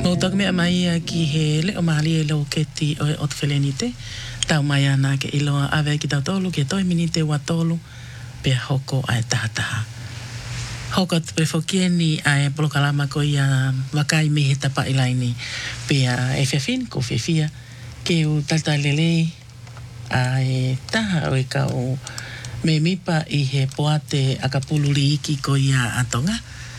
Mo tak me mai ki he le o mali e lo ke ti o te whelenite. Tau mai ana ke iloa awe ki tau tolu ke toi minite wa tolu pe hoko ai tahataha. Hoko te prefokieni ai polokalama ko ia wakai me he tapa ilaini pe e whiawhin ko whiawhia ke o taltalele ai taha o e ka o me mipa i he poate akapuluri iki ko ia atonga.